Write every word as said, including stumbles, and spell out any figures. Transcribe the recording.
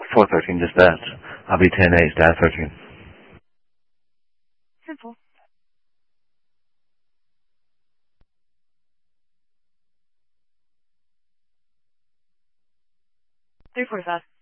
four thirteen to start. I'll be ten eight, start thirteen. Simple. three forty-five.